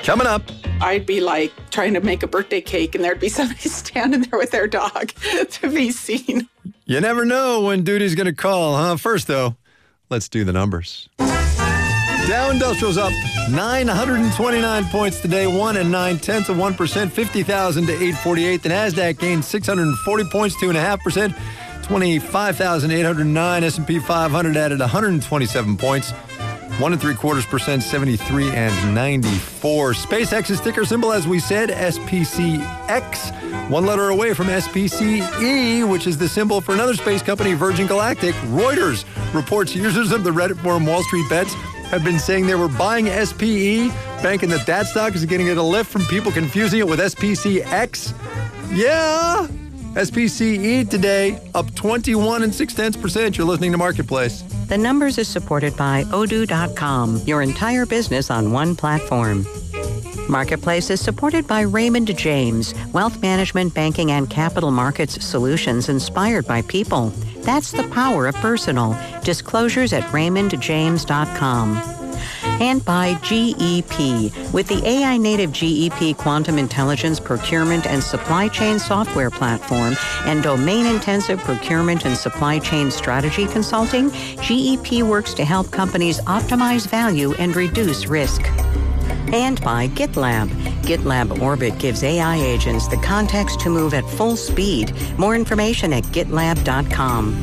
Coming up. I'd be like trying to make a birthday cake and there'd be somebody standing there with their dog to be seen. You never know when duty's going to call, huh? First, though, let's do the numbers. Dow Industrial's up 929 points today, 1 9/10%, 50,000 to 848. The NASDAQ gained 640 points, 2.5%, 25,809. S&P 500 added 127 points, 1 3/4%, 73 and 94. SpaceX's ticker symbol, as we said, SPCX, one letter away from SPCE, which is the symbol for another space company, Virgin Galactic. Reuters reports users of the Reddit forum Wall Street Bets have been saying they were buying SPE, banking that stock is getting a lift from people confusing it with SPCX. Yeah, SPCE today up 21 6/10%. You're listening to Marketplace. The Numbers is supported by Odoo.com, your entire business on one platform. Marketplace is supported by Raymond James, wealth management, banking, and capital markets solutions inspired by people. That's the power of personal. Disclosures at raymondjames.com. And by GEP. With the AI-native GEP Quantum Intelligence Procurement and Supply Chain Software Platform and domain-intensive procurement and supply chain strategy consulting, GEP works to help companies optimize value and reduce risk. And by GitLab. GitLab Orbit gives AI agents the context to move at full speed. More information at gitlab.com.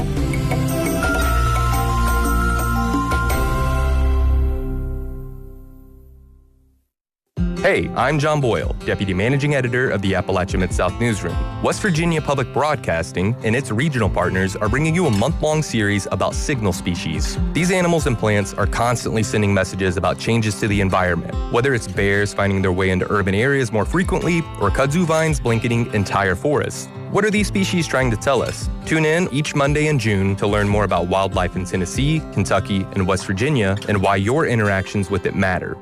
Hey, I'm John Boyle, Deputy Managing Editor of the Appalachia Mid-South Newsroom. West Virginia Public Broadcasting and its regional partners are bringing you a month-long series about signal species. These animals and plants are constantly sending messages about changes to the environment, whether it's bears finding their way into urban areas more frequently or kudzu vines blanketing entire forests. What are these species trying to tell us? Tune in each Monday in June to learn more about wildlife in Tennessee, Kentucky, and West Virginia and why your interactions with it matter.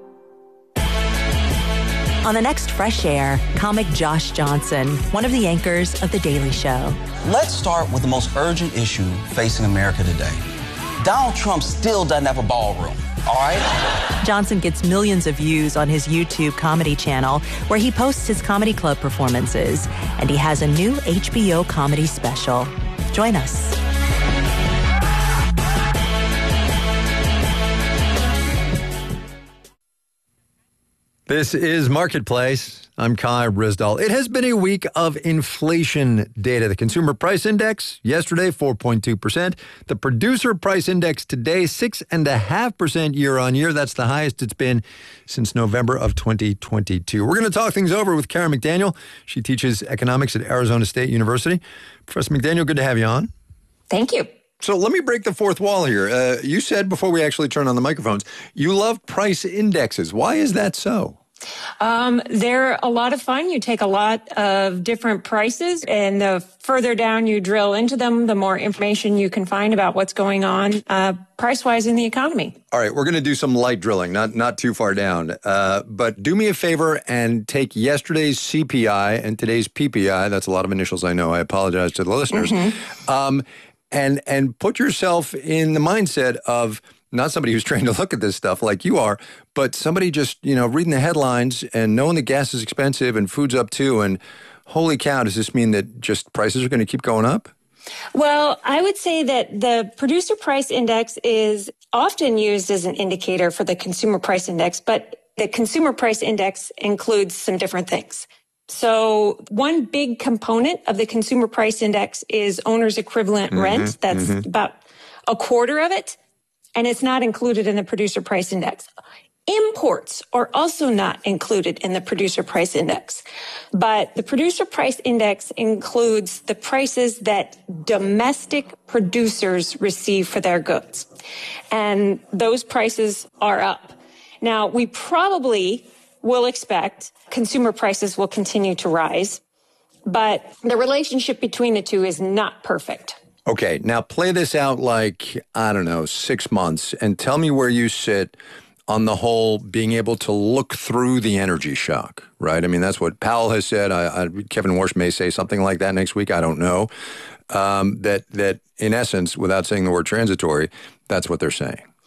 On the next Fresh Air, comic Josh Johnson, one of the anchors of The Daily Show. Let's start with the most urgent issue facing America today. Donald Trump still doesn't have a ballroom, all right? Johnson gets millions of views on his YouTube comedy channel, where he posts his comedy club performances, and he has a new HBO comedy special. Join us. This is Marketplace. I'm Kai Risdall. It has been a week of inflation data. The Consumer Price Index yesterday, 4.2%. The Producer Price Index today, 6.5% year on year. That's the highest it's been since November of 2022. We're going to talk things over with Karen McDaniel. She teaches economics at Arizona State University. Professor McDaniel, good to have you on. Thank you. So let me break the fourth wall here. You said before we actually turn on the microphones, you love price indexes. Why is that so? They're a lot of fun. You take a lot of different prices, and the further down you drill into them, the more information you can find about what's going on price-wise in the economy. All right, we're going to do some light drilling, not too far down. But do me a favor and take yesterday's CPI and today's PPI. That's a lot of initials, I know. I apologize to the listeners. Mm-hmm. And put yourself in the mindset of not somebody who's trained to look at this stuff like you are, but somebody just, reading the headlines and knowing that gas is expensive and food's up too. And holy cow, does this mean that just prices are going to keep going up? Well, I would say that the Producer Price Index is often used as an indicator for the Consumer Price Index, but the Consumer Price Index includes some different things. So one big component of the Consumer Price Index is owner's equivalent rent. That's about a quarter of it. And it's not included in the Producer Price Index. Imports are also not included in the Producer Price Index. But the Producer Price Index includes the prices that domestic producers receive for their goods. And those prices are up. Now, we probably will expect consumer prices will continue to rise, but the relationship between the two is not perfect. Okay, now play this out like, 6 months, and tell me where you sit on the whole being able to look through the energy shock, right? I mean, that's what Powell has said. Kevin Warsh may say something like that next week. I don't know. That in essence, without saying the word transitory, that's what they're saying.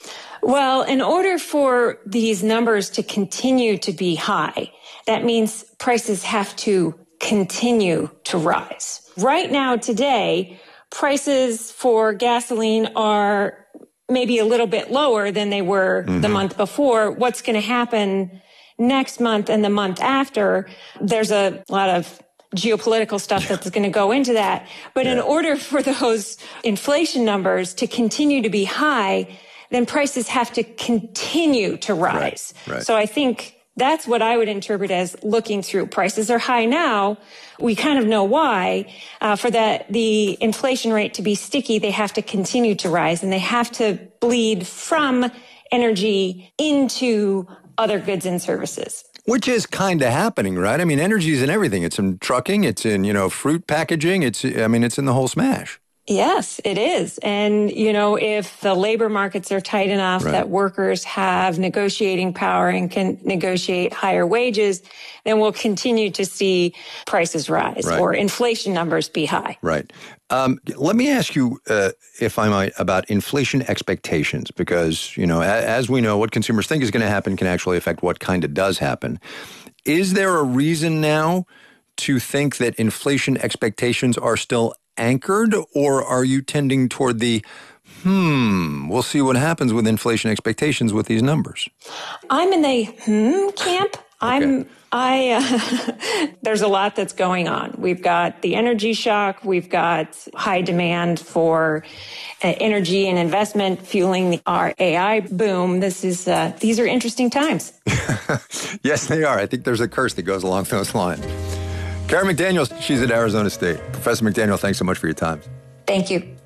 Well, in order for these numbers to continue to be high, that means prices have to continue to rise. Right now, today, prices for gasoline are maybe a little bit lower than they were the month before. What's going to happen next month and the month after? There's a lot of geopolitical stuff that's going to go into that. But in order for those inflation numbers to continue to be high, then prices have to continue to rise. Right. So I think that's what I would interpret as looking through. Prices are high now. We kind of know why. For the inflation rate to be sticky, they have to continue to rise, and they have to bleed from energy into other goods and services. Which is kind of happening, right? I mean, energy is in everything. It's in trucking. It's in, fruit packaging. It's in the whole smash. Yes, it is. And, if the labor markets are tight enough that workers have negotiating power and can negotiate higher wages, then we'll continue to see prices rise or inflation numbers be high. Right. Let me ask you, if I might, about inflation expectations, because, as we know, what consumers think is going to happen can actually affect what kind of does happen. Is there a reason now to think that inflation expectations are still anchored, or are you tending toward the, we'll see what happens with inflation expectations with these numbers? I'm in the camp. Okay. There's a lot that's going on. We've got the energy shock. We've got high demand for energy and investment fueling our AI boom. These are interesting times. Yes, they are. I think there's a curse that goes along those lines. Karen McDaniel, she's at Arizona State. Professor McDaniel, thanks so much for your time. Thank you.